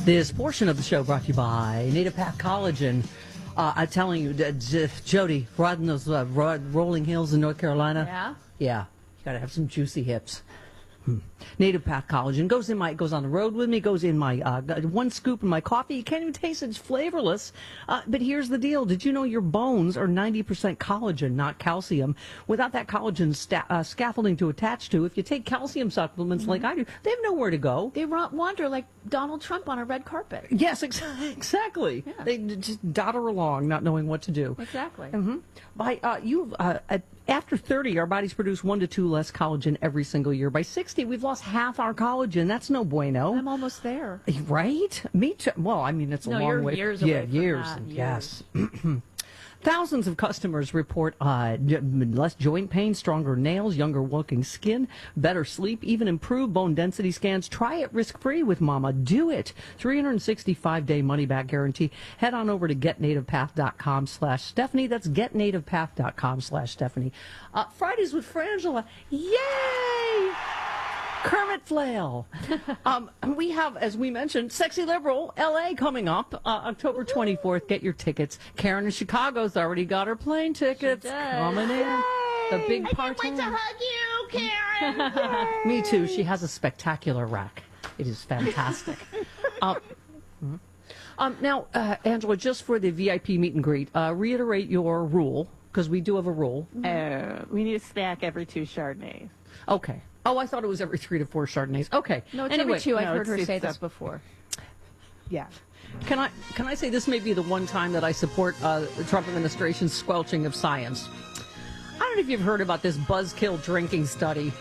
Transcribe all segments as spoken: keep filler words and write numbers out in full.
This portion of the show brought to you by Native Path Collagen. Uh, I'm telling you, uh, J- Jody, riding those uh, ro- rolling hills in North Carolina. Yeah? Yeah. You got to have some juicy hips. Hmm. Native Path Collagen goes in my goes on the road with me, goes in my uh, one scoop in my coffee. You can't even taste it; it's flavorless. Uh, but here's the deal: did you know your bones are ninety percent collagen, not calcium? Without that collagen sta- uh, scaffolding to attach to, if you take calcium supplements mm-hmm. like I do, they have nowhere to go. They ra- wander like Donald Trump on a red carpet. Yes, ex- exactly. Yeah. They just dotter along, not knowing what to do. Exactly. Mm-hmm. By uh, you, uh, at, after thirty, our bodies produce one to two less collagen every single year. By sixty, we've lost half our collagen. That's no bueno. I'm almost there. Right? Me too. Well, I mean, it's a no, long you're way. Years yeah, away from years. that. Yes. Thousands of customers report uh, less joint pain, stronger nails, younger looking skin, better sleep, even improved bone density scans. Try it risk-free with Mama. Do it. three hundred sixty-five day money-back guarantee. Head on over to getnativepath.com slash Stephanie. That's getnativepath.com slash Stephanie. Uh, Fridays with Frangela. Yay! Kermit Flail. um, we have, as we mentioned, Sexy Liberal L A coming up uh, October twenty-fourth. Get your tickets. Karen in Chicago's already got her plane tickets. Coming in. Yay! The big I part. can't wait to hug you, Karen. Me too. She has a spectacular rack. It is fantastic. um, um, now, uh, Angela, just for the V I P meet and greet, uh, reiterate your rule, because we do have a rule. Uh, we need a snack every two Chardonnays. Okay. Oh, I thought it was every three to four Chardonnays. Okay. No, it's anyway, every two. I've no, heard her it's- say it's this up. before. Yeah. Can I can I say this may be the one time that I support uh, the Trump administration's squelching of science? I don't know if you've heard about this buzzkill drinking study.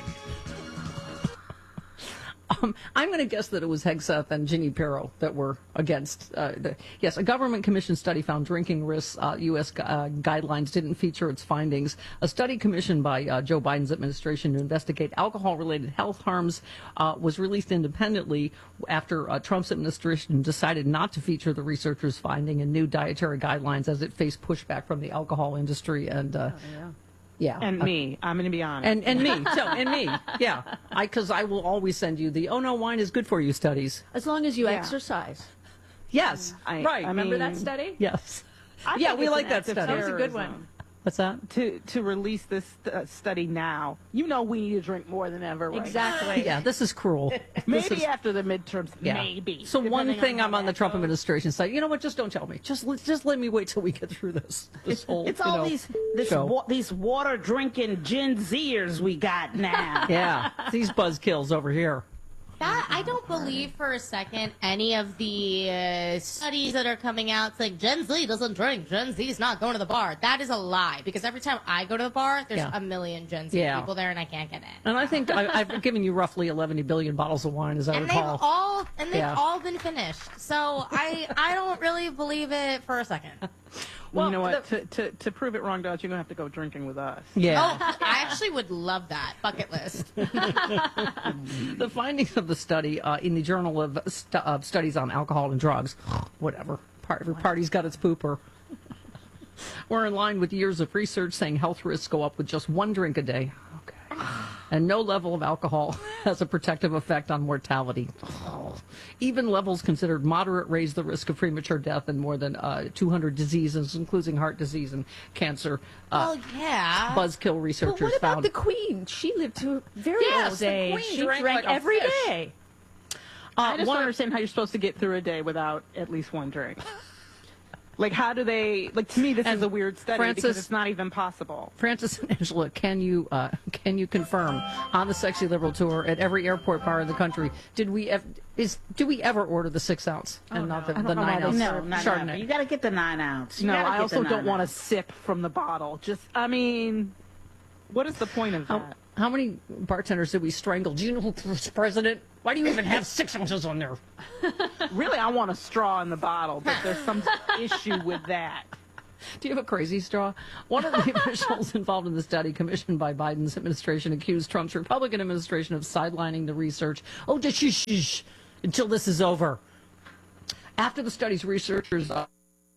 Um, I'm going to guess that it was Hegseth and Ginny Pirro that were against. Uh, the, yes, a government commission study found drinking risks. Uh, U S uh, guidelines didn't feature its findings. A study commissioned by uh, Joe Biden's administration to investigate alcohol-related health harms uh, was released independently after uh, Trump's administration decided not to feature the researchers' finding in new dietary guidelines as it faced pushback from the alcohol industry and. Uh, Oh, yeah. Yeah, And uh, me. I'm going to be honest. and and me, so and me, yeah, I because I will always send you the oh no, wine is good for you studies. As long as you Yeah. exercise. Yes, I- right. I Remember that mean- study? Yes, I yeah, think we it's like an that act of study. That was a good terrorism. one. What's that? To to release this uh, study now, you know we need to drink more than ever. Right Exactly. Yeah, this is cruel. This Maybe is- after the midterms, yeah. maybe. So one depending thing how I'm on the that Trump goes. administration side. You know what? Just don't tell me. Just let- just let me wait till we get through this. This whole. It's you all know, these this show. wa- these water drinking Gen Zers we got now. Yeah, these buzzkills over here. That, I don't believe for a second any of the uh, studies that are coming out. It's like Gen Z doesn't drink. Gen Z's not going to the bar. That is a lie because every time I go to the bar, there's Yeah. a million Gen Z Yeah. people there, and I can't get in. And I think I, I've given you roughly eleven billion bottles of wine, as I And they've recall. all and they've Yeah. all been finished. So I I don't really believe it for a second. Well, you know Well, what? to, to to prove it wrong, Dodge, you're gonna have to go drinking with us. Yeah. Oh, I actually would love that bucket list. The findings of the study uh, in the Journal of, Stu- of Studies on Alcohol and Drugs, whatever, part, every party's got its pooper, were in line with years of research saying health risks go up with just one drink a day. Okay. And no level of alcohol has a protective effect on mortality. Even levels considered moderate raise the risk of premature death in more than uh, two hundred diseases, including heart disease and cancer. Uh, Oh yeah. Buzzkill But researchers what about found. the Queen? She lived to a very Yes, old the age. Queen She drank drank like a every fish. day. I just one- don't understand how you're supposed to get through a day without at least one drink. Like, how do they? Like, to me, this And is a weird study Francis- because it's not even possible. Francis and Angela, can you uh, can you confirm on the Sexy Liberal tour at every airport bar in the country? Did we ev- is do we ever order the six ounce and not the, I don't the know why nine they ounce No, not ever. Chardonnay? You got to get the nine ounce. You No, gotta I get also the don't nine want to ounce. sip from the bottle. Just, I mean, what is the point of How, that? how many bartenders did we strangle? Do you know, Mister President? Why do you even have six ounces on there? Really, I want a straw in the bottle, but there's some issue with that. Do you have a crazy straw? One of the officials involved in the study, commissioned by Biden's administration, accused Trump's Republican administration of sidelining the research. Oh, just shh, shh, shh, until this is over. After the study's researchers uh,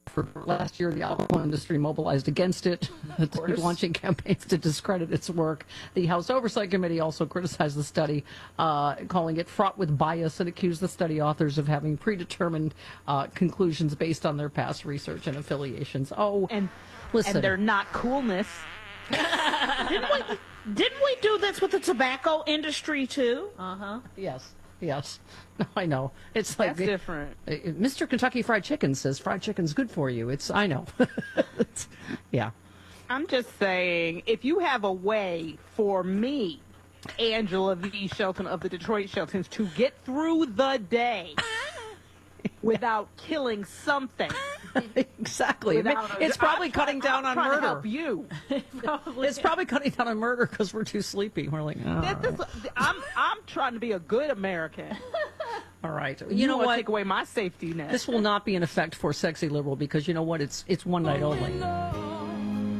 For last year, the alcohol industry mobilized against it, launching campaigns to discredit its work. The House Oversight Committee also criticized the study, uh, calling it fraught with bias, and accused the study authors of having predetermined uh, conclusions based on their past research and affiliations. Oh, And listen. and they're not coolness. Didn't we, didn't we do this with the tobacco industry too? Uh-huh. Yes, yes. No, I know. It's like That's different. Uh, Mister Kentucky Fried Chicken says fried chicken's good for you. It's I know. It's- yeah. I'm just saying, if you have a way for me, Angela V. Shelton of the Detroit Sheltons, to get through the day without killing something, Exactly. without a- It's probably I'm cutting trying- down I'm on trying to murder. help you. It's probably cutting down on murder because we're too sleepy. We're like, oh, That- this- I'm I'm trying to be a good American. all right. You, You, know wanna what? Take away my safety net. This will not be in effect for Sexy Liberal because you know what? It's it's one night only.